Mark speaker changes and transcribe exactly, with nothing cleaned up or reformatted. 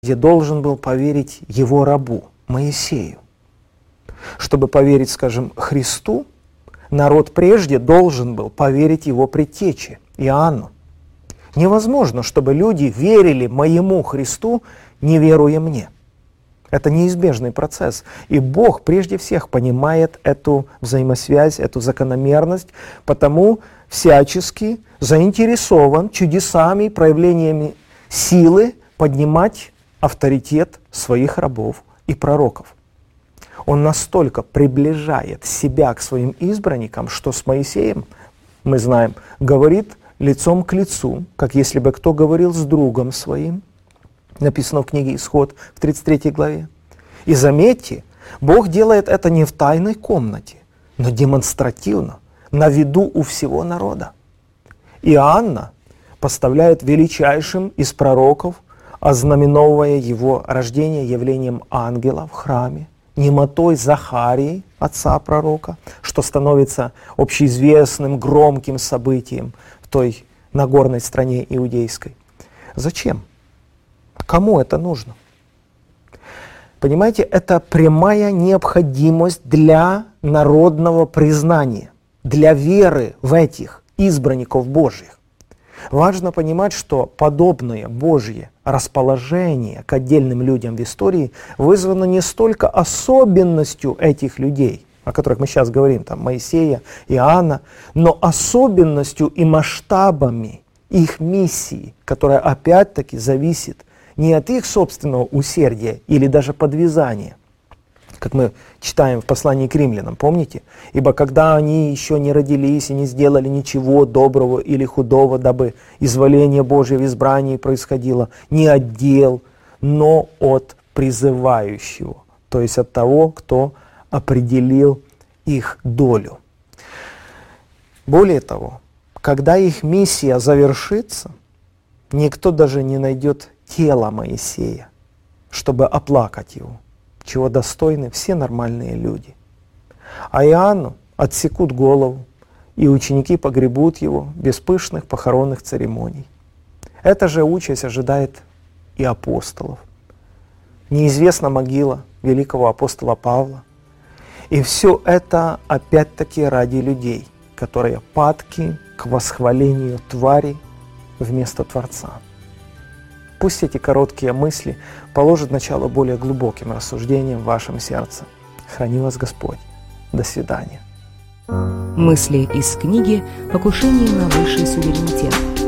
Speaker 1: где должен был поверить его рабу, Моисею. Чтобы поверить, скажем, Христу, народ прежде должен был поверить его предтече, Иоанну. Невозможно, чтобы люди верили моему Христу, не веруя мне. Это неизбежный процесс. И Бог прежде всех понимает эту взаимосвязь, эту закономерность, потому всячески заинтересован чудесами, проявлениями силы поднимать авторитет своих рабов и пророков. Он настолько приближает себя к своим избранникам, что с Моисеем, мы знаем, говорит лицом к лицу, как если бы кто говорил с другом своим. Написано в книге Исход в тридцать третьей главе. И заметьте, Бог делает это не в тайной комнате, но демонстративно, на виду у всего народа. Иоанна поставляет величайшим из пророков, ознаменовывая его рождение явлением ангела в храме, немотой Захарии, отца пророка, что становится общеизвестным, громким событием в той Нагорной стране иудейской. Зачем? Кому это нужно? Понимаете, это прямая необходимость для народного признания, для веры в этих избранников Божьих. Важно понимать, что подобное Божье расположение к отдельным людям в истории вызвано не столько особенностью этих людей, о которых мы сейчас говорим, там Моисея, Иоанна, но особенностью и масштабами их миссии, которая опять-таки зависит не от их собственного усердия или даже подвязания, как мы читаем в послании к римлянам, помните? «Ибо когда они еще не родились и не сделали ничего доброго или худого, дабы изволение Божие в избрании происходило не от дел, но от призывающего», то есть от того, кто определил их долю. Более того, когда их миссия завершится, никто даже не найдет тело Моисея, чтобы оплакать его, чего достойны все нормальные люди. А Иоанну отсекут голову, и ученики погребут его без пышных похоронных церемоний. Эта же участь ожидает и апостолов. Неизвестна могила великого апостола Павла. И все это опять-таки ради людей, которые падки к восхвалению твари вместо Творца. Пусть эти короткие мысли положат начало более глубоким рассуждениям в вашем сердце. Храни вас Господь. До свидания.
Speaker 2: Мысли из книги «Покушение на высший суверенитет».